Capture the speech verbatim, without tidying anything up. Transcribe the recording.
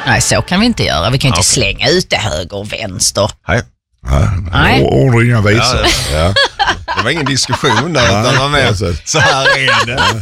Nej, så kan vi inte göra. Vi kan inte Ja. slänga ut det höger och vänster. Nej. Nej. Ord och inga visor. Ja, Ja. det var ingen diskussion där, utan Nej, var med. alltså. Så här är det.